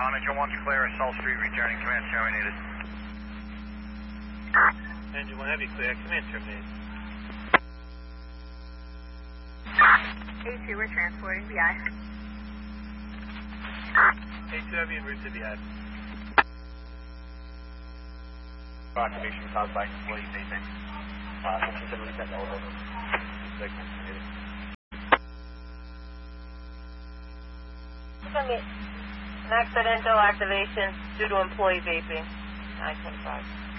Engine 1's clear, Assault Street returning, command terminated. Engine 1 Heavy clear, command terminated. A2, we're transporting BI. A2 Heavy en route to BI. Activation caused by employee vaping. Considerably sent over. An accidental activation due to employee vaping. 925.